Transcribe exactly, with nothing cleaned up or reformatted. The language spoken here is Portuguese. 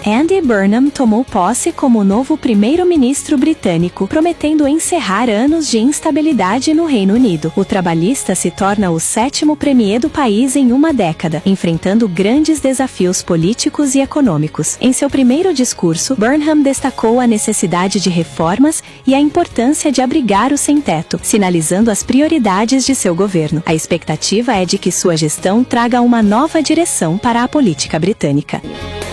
Andy Burnham tomou posse como novo primeiro-ministro britânico, prometendo encerrar anos de instabilidade no Reino Unido. O trabalhista se torna o sétimo premier do país em uma década, enfrentando grandes desafios políticos e econômicos. Em seu primeiro discurso, Burnham destacou a necessidade de reformas e a importância de abrigar o sem-teto, sinalizando as prioridades de seu governo. A expectativa é de que sua gestão traga uma nova direção para a política britânica.